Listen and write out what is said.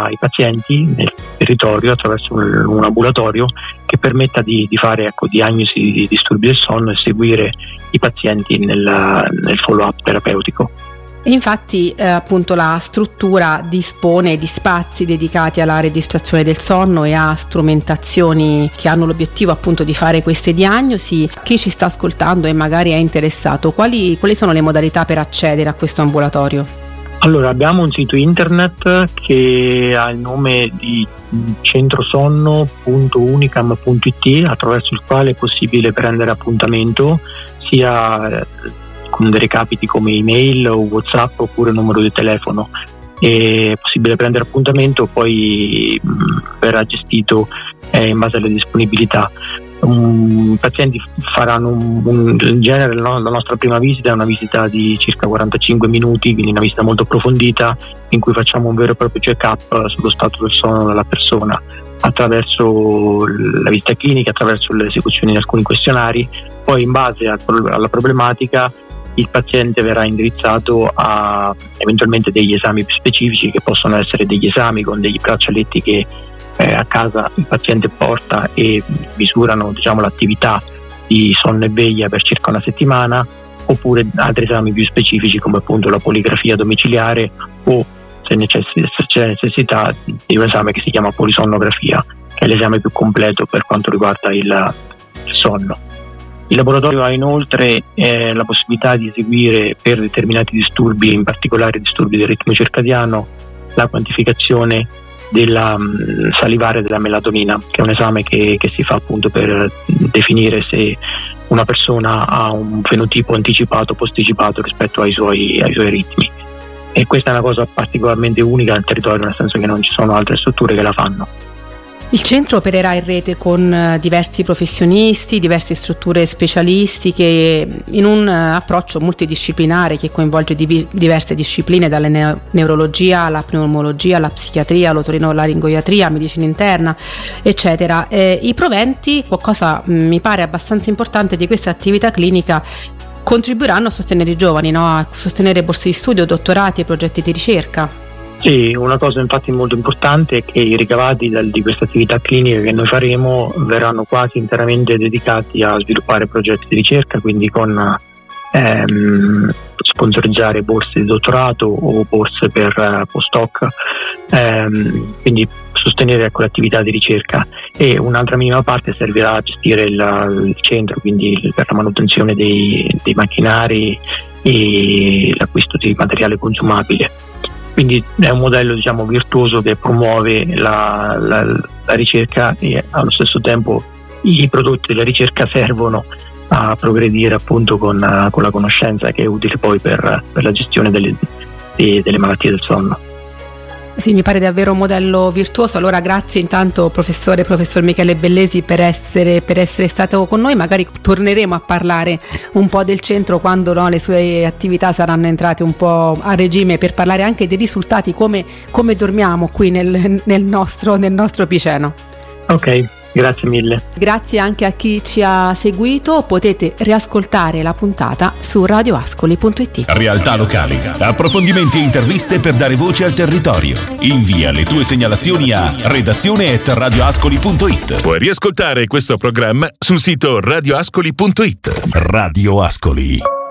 i pazienti nel territorio attraverso un ambulatorio che permetta di fare diagnosi di disturbi del sonno e seguire i pazienti nel follow-up terapeutico. E infatti appunto la struttura dispone di spazi dedicati alla registrazione del sonno e a strumentazioni che hanno l'obiettivo appunto di fare queste diagnosi. Chi ci sta ascoltando e magari è interessato, quali sono le modalità per accedere a questo ambulatorio? Allora, abbiamo un sito internet che ha il nome di centrosonno.unicam.it, attraverso il quale è possibile prendere appuntamento sia con dei recapiti come email o WhatsApp oppure numero di telefono. È possibile prendere appuntamento, poi verrà gestito in base alle disponibilità. I pazienti faranno in genere la nostra prima visita è una visita di circa 45 minuti, quindi una visita molto approfondita in cui facciamo un vero e proprio check-up sullo stato del sonno della persona attraverso la visita clinica, attraverso l'esecuzione di alcuni questionari. Poi in base alla problematica il paziente verrà indirizzato a eventualmente degli esami più specifici, che possono essere degli esami con degli braccialetti che a casa il paziente porta e misurano l'attività di sonno e veglia per circa una settimana, oppure altri esami più specifici come appunto la poligrafia domiciliare o, se c'è necessità, di un esame che si chiama polisonnografia, che è l'esame più completo per quanto riguarda il sonno. Il laboratorio ha inoltre la possibilità di eseguire per determinati disturbi, in particolare disturbi del ritmo circadiano, la quantificazione della salivare della melatonina, che è un esame che si fa appunto per definire se una persona ha un fenotipo anticipato o posticipato rispetto ai suoi ritmi. E questa è una cosa particolarmente unica nel territorio, nel senso che non ci sono altre strutture che la fanno. Il centro opererà in rete con diversi professionisti, diverse strutture specialistiche, in un approccio multidisciplinare che coinvolge diverse discipline, dalle neurologia alla pneumologia, alla psichiatria, all'otorinolaringoiatria, medicina interna, eccetera. I proventi, qualcosa mi pare abbastanza importante di questa attività clinica, contribuiranno a sostenere i giovani, a sostenere borse di studio, dottorati e progetti di ricerca. Sì, una cosa infatti molto importante è che i ricavati di questa attività clinica che noi faremo verranno quasi interamente dedicati a sviluppare progetti di ricerca, quindi con sponsorizzare borse di dottorato o borse per postdoc, quindi sostenere l'attività di ricerca, e un'altra minima parte servirà a gestire il centro, quindi per la manutenzione dei macchinari e l'acquisto di materiale consumabile. Quindi è un modello virtuoso che promuove la ricerca, e allo stesso tempo i prodotti della ricerca servono a progredire appunto con la conoscenza, che è utile poi per la gestione delle malattie del sonno. Sì, mi pare davvero un modello virtuoso. Allora grazie intanto professor Michele Bellesi per essere stato con noi. Magari torneremo a parlare un po' del centro quando le sue attività saranno entrate un po' a regime, per parlare anche dei risultati, come dormiamo qui nel nostro Piceno. Ok, grazie mille. Grazie anche a chi ci ha seguito. Potete riascoltare la puntata su radioascoli.it. Realtà locali, approfondimenti e interviste per dare voce al territorio. Invia le tue segnalazioni a redazione@radioascoli.it. Puoi riascoltare questo programma sul sito radioascoli.it. Radio Ascoli.